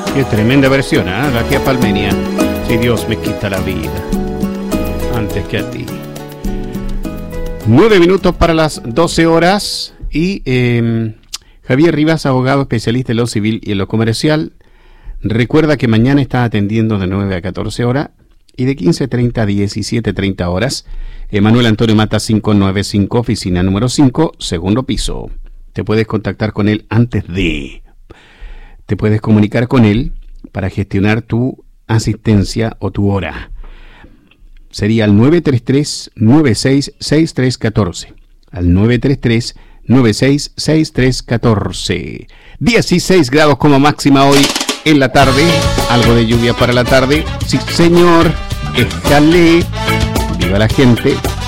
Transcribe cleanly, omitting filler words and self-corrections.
Qué tremenda versión, ¿eh? La tía Palmenia. Si Dios me quita la vida antes que a ti. 9 minutos para las 12 horas. Y Javier Rivas, abogado especialista en lo civil y en lo comercial. Recuerda que mañana está atendiendo de 9 a 14 horas y de 15:30 a 17:30 horas. Manuel Antonio Mata 595, oficina número 5, segundo piso. Te puedes contactar con él te puedes comunicar con él para gestionar tu asistencia o tu hora. Sería al 933-966314. Al 933-966314. 16 grados como máxima hoy en la tarde. Algo de lluvia para la tarde. Sí, señor. Escalé. Viva la gente.